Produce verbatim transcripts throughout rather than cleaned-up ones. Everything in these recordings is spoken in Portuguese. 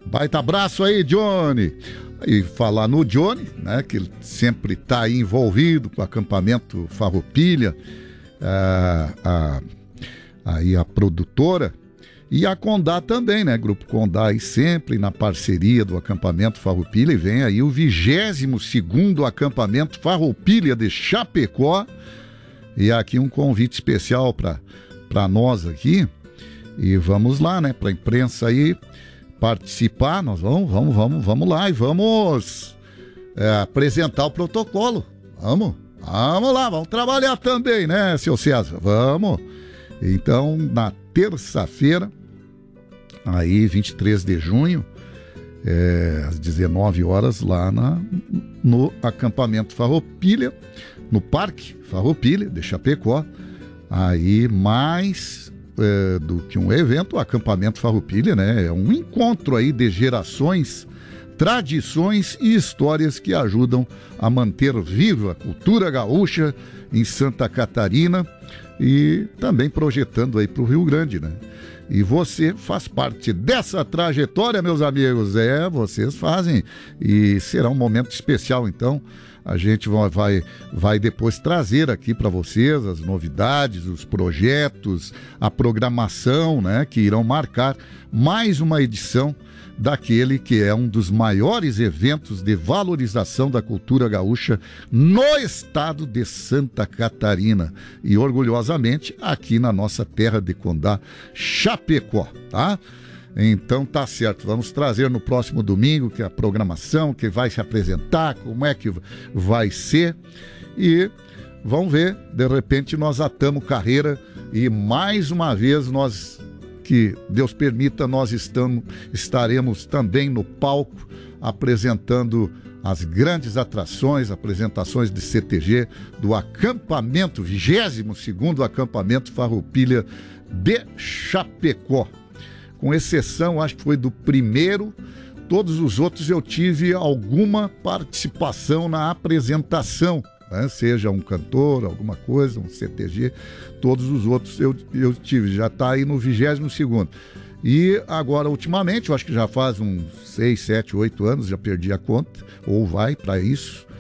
Baita abraço aí, Johnny. E falar no Johnny, né, que ele sempre está aí envolvido com o acampamento Farroupilha, a, a, aí a produtora, e a Condá também, né, Grupo Condá aí sempre na parceria do acampamento Farroupilha, e vem aí o vigésimo segundo acampamento Farroupilha de Chapecó, e aqui um convite especial para para nós aqui, e vamos lá, né, para a imprensa aí participar, nós vamos, vamos, vamos, vamos lá e vamos é, apresentar o protocolo. Vamos, vamos lá, vamos trabalhar também, né, seu César? Vamos. Então, na terça-feira, aí, vinte e três de junho, é, às dezenove horas, lá na, no acampamento Farroupilha, no Parque Farroupilha de Chapecó, aí mais É, do que um evento, o acampamento Farroupilha, né? É um encontro aí de gerações, tradições e histórias que ajudam a manter viva a cultura gaúcha em Santa Catarina e também projetando aí para o Rio Grande, né? E você faz parte dessa trajetória, meus amigos. É, vocês fazem. E será um momento especial, então. A gente vai, vai depois trazer aqui para vocês as novidades, os projetos, a programação, né, que irão marcar mais uma edição daquele que é um dos maiores eventos de valorização da cultura gaúcha no estado de Santa Catarina. E orgulhosamente aqui na nossa terra de Condá, Chapecó, tá? Então tá certo, vamos trazer no próximo domingo que é a programação, que vai se apresentar, como é que vai ser, e vamos ver, de repente nós atamos carreira e mais uma vez nós, que Deus permita, nós estamos, estaremos também no palco apresentando as grandes atrações, apresentações de C T G do acampamento, vigésimo segundo acampamento Farroupilha de Chapecó. Com exceção, acho que foi do primeiro, todos os outros eu tive alguma participação na apresentação, né? Seja um cantor, alguma coisa, um C T G, todos os outros eu, eu tive, já está aí no vigésimo segundo. E agora, ultimamente, eu acho que já faz uns seis, sete, oito anos, já perdi a conta, ou vai para isso,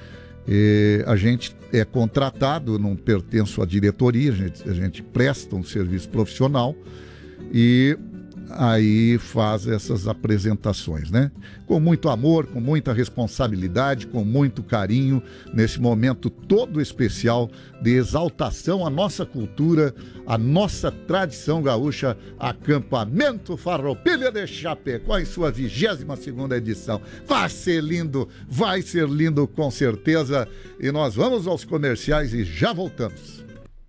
e a gente é contratado, não pertenço à diretoria, a gente, a gente presta um serviço profissional e aí faz essas apresentações, né? Com muito amor, com muita responsabilidade, com muito carinho, nesse momento todo especial de exaltação à nossa cultura, à nossa tradição gaúcha, acampamento Farroupilha de Chapecó em sua vigésima segunda edição. Vai ser lindo, vai ser lindo com certeza, e nós vamos aos comerciais e já voltamos.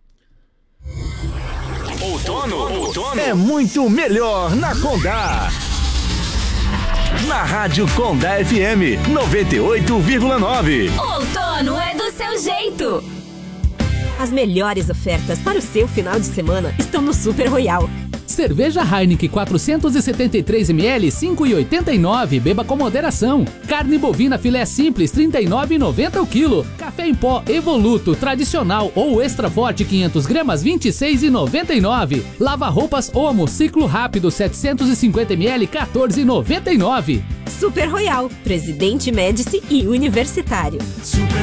Outono, outono é muito melhor na Condá. Na Rádio Condá F M noventa e oito vírgula nove. Outono é do seu jeito. As melhores ofertas para o seu final de semana estão no Super Royal. Cerveja Heineken quatrocentos e setenta e três mililitros, cinco reais e oitenta e nove centavos. Beba com moderação. Carne bovina filé simples, trinta e nove reais e noventa centavos o quilo. Café em pó Evoluto, tradicional ou extra forte, quinhentas gramas, vinte e seis reais e noventa e nove centavos. Lava roupas Omo, ciclo rápido, setecentos e cinquenta mililitros, quatorze reais e noventa e nove centavos. Super Royal, Presidente Médici e Universitário. Super